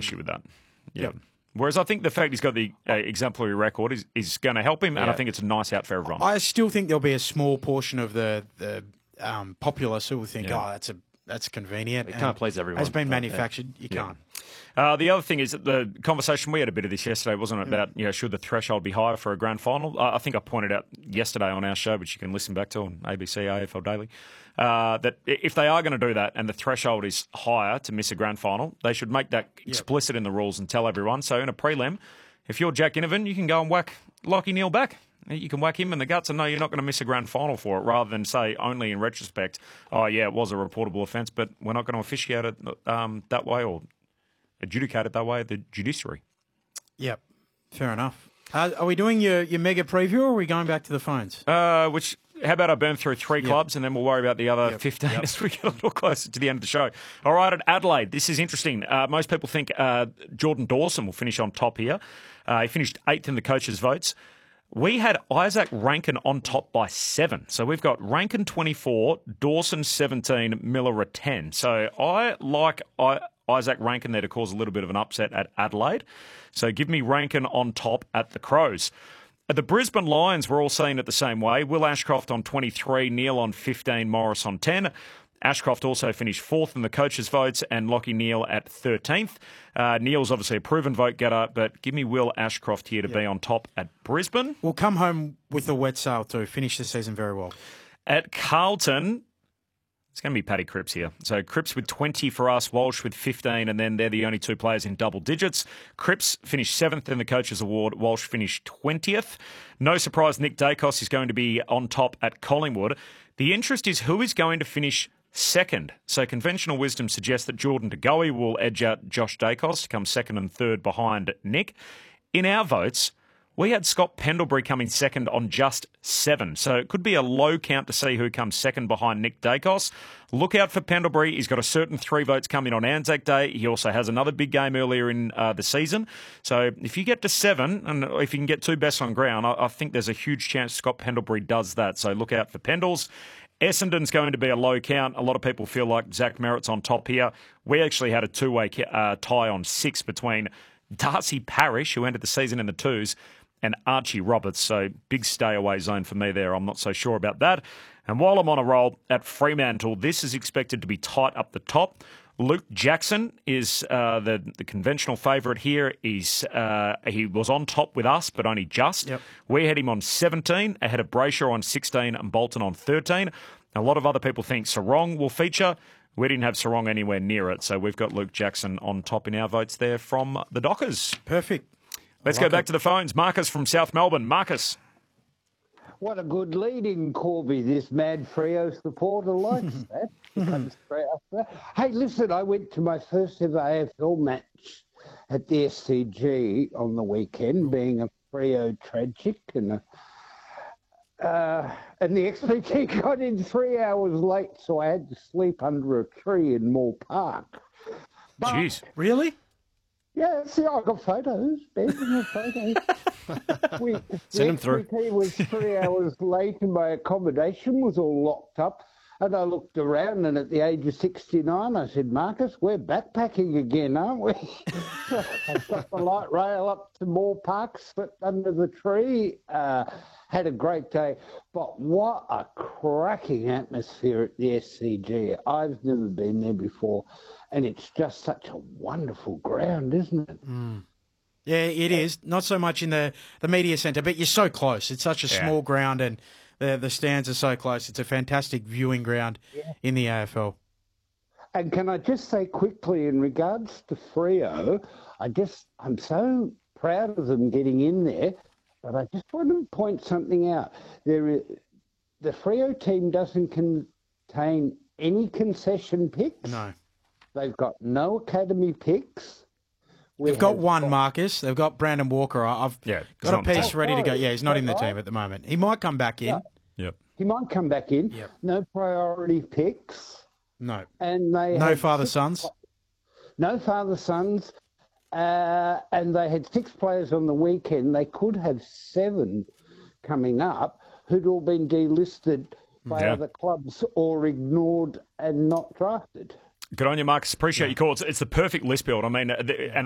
issue with that. Yeah. Yep. Whereas I think the fact he's got the exemplary record is going to help him, and I think it's a nice out for everyone. I still think there'll be a small portion of the populace who will think, that's convenient. It can't please everyone. Has been manufactured. You can't. The other thing is that the conversation, we had a bit of this yesterday, wasn't it, about should the threshold be higher for a grand final? I think I pointed out yesterday on our show, which you can listen back to on ABC AFL Daily, that if they are going to do that and the threshold is higher to miss a grand final, they should make that explicit in the rules and tell everyone. So in a prelim, if you're Jack Inovan, you can go and whack Lachie Neale back. You can whack him in the guts and know you're not going to miss a grand final for it, rather than say only in retrospect, it was a reportable offence, but we're not going to officiate it that way or adjudicate it that way at the judiciary. Yep, fair enough. Are we doing your mega preview, or are we going back to the phones? How about I burn through 3 clubs and then we'll worry about the other 15 as we get a little closer to the end of the show. All right, at Adelaide, this is interesting. Most people think Jordan Dawson will finish on top here. He finished 8th in the coaches' votes. We had Isaac Rankin on top by 7. So we've got Rankin 24, Dawson 17, Miller at 10. So I like Isaac Rankin there to cause a little bit of an upset at Adelaide. So give me Rankin on top at the Crows. At the Brisbane Lions, we're all seeing it the same way. Will Ashcroft on 23, Neale on 15, Morris on 10. Ashcroft also finished 4th in the coaches' votes and Lachie Neale at 13th. Neale's obviously a proven vote getter, but give me Will Ashcroft here to be on top at Brisbane. We'll come home with a wet sail too. Finish the season very well. At Carlton, it's going to be Paddy Cripps here. So Cripps with 20 for us, Walsh with 15, and then they're the only 2 players in double digits. Cripps finished 7th in the Coaches' Award, Walsh finished 20th. No surprise, Nick Dacos is going to be on top at Collingwood. The interest is who is going to finish second. So conventional wisdom suggests that Jordan De Goey will edge out Josh Dacos to come second and third behind Nick. In our votes, we had Scott Pendlebury coming second on just 7. So it could be a low count to see who comes second behind Nick Dacos. Look out for Pendlebury. He's got a certain 3 votes coming on Anzac Day. He also has another big game earlier in the season. So if you get to 7, and if you can get 2 best on ground, I think there's a huge chance Scott Pendlebury does that. So look out for Pendles. Essendon's going to be a low count. A lot of people feel like Zach Merritt's on top here. We actually had a 2-way tie on 6 between Darcy Parish, who ended the season in the 2s, and Archie Roberts. So big stay-away zone for me there. I'm not so sure about that. And while I'm on a roll at Fremantle, this is expected to be tight up the top. Luke Jackson is the conventional favourite here. He was on top with us, but only just. Yep. We had him on 17, ahead of Brayshaw on 16 and Bolton on 13. A lot of other people think Sarong will feature. We didn't have Sarong anywhere near it, so we've got Luke Jackson on top in our votes there from the Dockers. Perfect. Let's go back to the phones. Marcus from South Melbourne. Marcus. What a good lead-in, Corby. This mad Freo supporter likes that. Comes straight after. Hey, listen, I went to my first ever AFL match at the SCG on the weekend, being a Freo tragic, and the XPT got in 3 hours late, so I had to sleep under a tree in Moore Park. But, jeez, really? Yeah, see, I got photos, Ben, photos. Send them through. The XPT was 3 hours late and my accommodation was all locked up. And I looked around, and at the age of 69, I said, Marcus, we're backpacking again, aren't we? So I got the light rail up to Moore Park, slept under the tree, had a great day. But what a cracking atmosphere at the SCG. I've never been there before, and it's just such a wonderful ground, isn't it? Mm. Yeah, it is. Not so much in the media centre, but you're so close. It's such a small ground, and the stands are so close. It's a fantastic viewing ground in the AFL. And can I just say quickly, in regards to Freo, I'm so proud of them getting in there, but I just want to point something out. The Freo team doesn't contain any concession picks. No. They've got no academy picks. They've got one, Marcus. They've got Brandon Walker. I've got a piece ready to go. Yeah, he's not in the team at the moment. He might come back in. Yeah. Yep. He might come back in. Yep. No priority picks. No. And they no father-sons. No father-sons. And they had 6 players on the weekend. They could have 7 coming up who'd all been delisted by other clubs or ignored and not drafted. Good on you, Marcus. Appreciate your call. It's the perfect list build. I mean, and